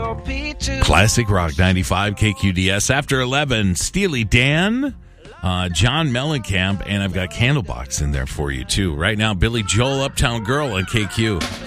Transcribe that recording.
Classic Rock 95 KQDS. After 11, Steely Dan, John Mellencamp, and I've got Candlebox in there for you, too. Right now, Billy Joel, Uptown Girl on KQ.